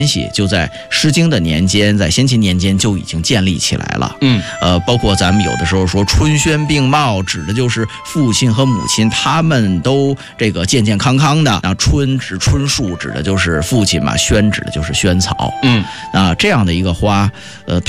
系就在《诗经》的年间，在先秦年间就已经建立起来了。包括咱们有的时候说春轩并茂，指的就是父亲和母亲他们都这个健健康康的。春指春树，指的就是父亲嘛；轩指的就是萱草。这样的一个花，